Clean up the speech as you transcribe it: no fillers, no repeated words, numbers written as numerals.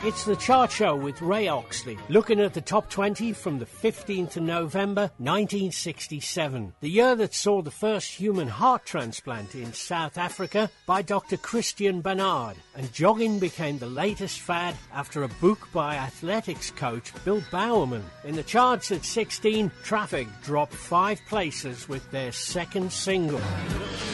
It's the Chart Show with Ray Oxley, looking at the top 20 from the 15th of November 1967, the year that saw the first human heart transplant in South Africa by Dr. Christian Barnard, and jogging became the latest fad after a book by athletics coach Bill Bowerman. In the charts at 16, Traffic dropped 5 places with their second single.